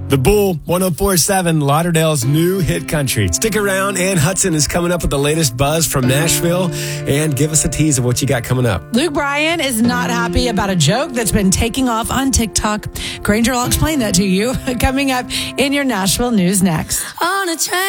The Bull, 104.7, Lauderdale's new hit country. Stick around. Ann Hudson is coming up with the latest buzz from Nashville. And give us a tease of what you got coming up. Luke Bryan is not happy about a joke that's been taking off on TikTok. Granger will explain that to you coming up in your Nashville news next. On a train.